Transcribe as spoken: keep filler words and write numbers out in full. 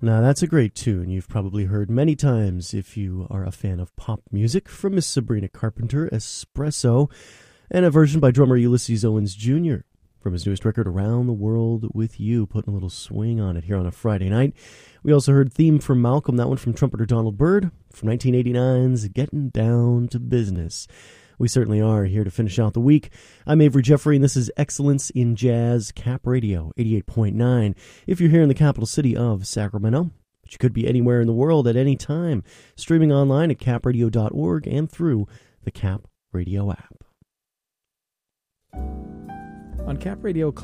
Now, that's a great tune you've probably heard many times if you are a fan of pop music from Miss Sabrina Carpenter, Espresso, and a version by drummer Ulysses Owens Junior from his newest record, Around the World with You, putting a little swing on it here on a Friday night. We also heard Theme from Malcolm, that one from trumpeter Donald Byrd, from nineteen eighty-nine's Getting Down to Business. We certainly are here to finish out the week. I'm Avery Jeffrey, and this is Excellence in Jazz, Cap Radio eighty-eight point nine. If you're here in the capital city of Sacramento, but you could be anywhere in the world at any time, streaming online at cap radio dot org and through the Cap Radio app. On Cap Radio